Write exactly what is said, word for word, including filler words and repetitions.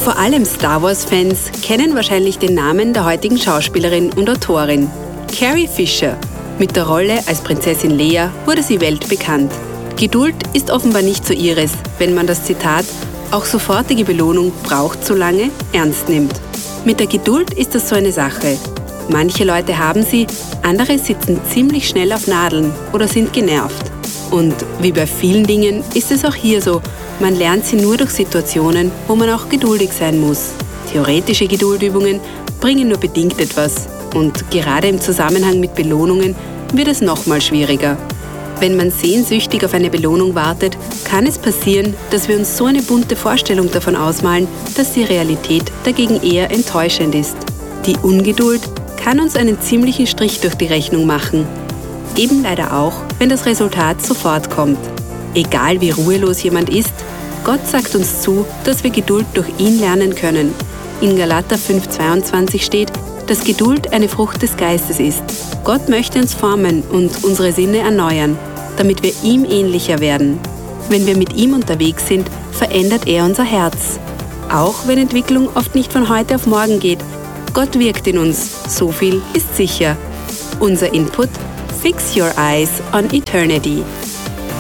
Vor allem Star Wars-Fans kennen wahrscheinlich den Namen der heutigen Schauspielerin und Autorin, Carrie Fisher. Mit der Rolle als Prinzessin Leia wurde sie weltbekannt. Geduld ist offenbar nicht so ihres, wenn man das Zitat „Auch sofortige Belohnung braucht so lange“ ernst nimmt. Mit der Geduld ist das so eine Sache. Manche Leute haben sie, andere sitzen ziemlich schnell auf Nadeln oder sind genervt. Und wie bei vielen Dingen ist es auch hier so, man lernt sie nur durch Situationen, wo man auch geduldig sein muss. Theoretische Geduldübungen bringen nur bedingt etwas. Und gerade im Zusammenhang mit Belohnungen wird es nochmal schwieriger. Wenn man sehnsüchtig auf eine Belohnung wartet, kann es passieren, dass wir uns so eine bunte Vorstellung davon ausmalen, dass die Realität dagegen eher enttäuschend ist. Die Ungeduld kann uns einen ziemlichen Strich durch die Rechnung machen. Eben leider auch, wenn das Resultat sofort kommt. Egal wie ruhelos jemand ist, Gott sagt uns zu, dass wir Geduld durch ihn lernen können. In Galater fünf zweiundzwanzig steht, dass Geduld eine Frucht des Geistes ist. Gott möchte uns formen und unsere Sinne erneuern, damit wir ihm ähnlicher werden. Wenn wir mit ihm unterwegs sind, verändert er unser Herz. Auch wenn Entwicklung oft nicht von heute auf morgen geht, Gott wirkt in uns, so viel ist sicher. Unser Input: Fix your eyes on eternity.